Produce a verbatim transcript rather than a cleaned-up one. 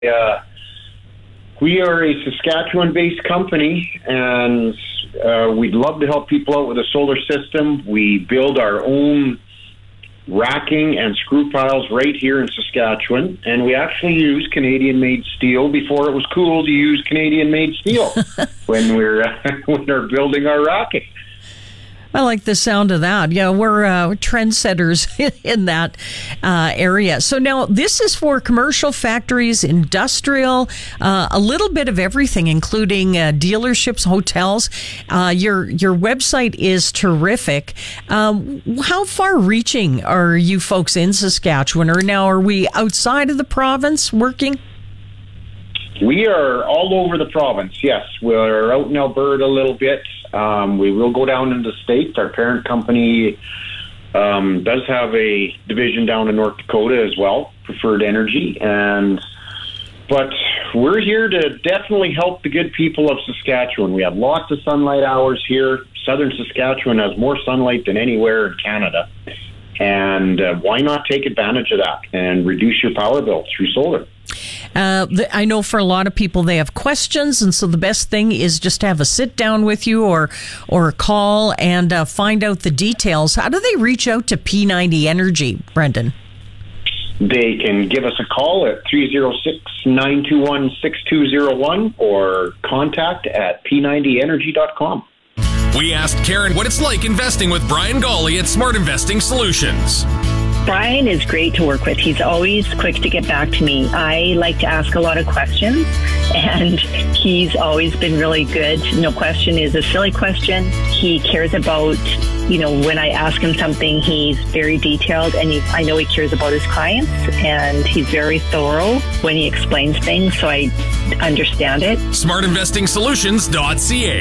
Uh, we are a Saskatchewan-based company, and uh, we'd love to help people out with a solar system. We build our own racking and screw piles right here in Saskatchewan, and we actually use Canadian-made steel before it was cool to use Canadian-made steel when we're uh, when we're building our racking. I like the sound of that. Yeah, we're uh, trendsetters in that uh, area. So now this is for commercial, factories, industrial, uh, a little bit of everything, including uh, dealerships, hotels. Uh, your your website is terrific. Um, how far-reaching are you folks in Saskatchewan, or now are we outside of the province working? We are all over the province, yes. We're out in Alberta a little bit. Um, we will go down into the States. Our parent company um, does have a division down in North Dakota as well, Preferred Energy. And but we're here to definitely help the good people of Saskatchewan. We have lots of sunlight hours here. Southern Saskatchewan has more sunlight than anywhere in Canada. And uh, why not take advantage of that and reduce your power bill through solar? Uh, the, I know for a lot of people they have questions, and so the best thing is just to have a sit down with you or or a call and uh, find out the details. How do they reach out to P ninety Energy, Brendan? They can give us a call at three oh six, nine two one, six two oh one or contact at p ninety energy dot com. We asked Karen what it's like investing with Brian Gawley at Smart Investing Solutions. Brian is great to work with. He's always quick to get back to me. I like to ask a lot of questions, and he's always been really good. No question is a silly question. He cares about, you know, when I ask him something, he's very detailed, and he, I know he cares about his clients, and he's very thorough when he explains things, so I understand it. smart investing solutions dot c a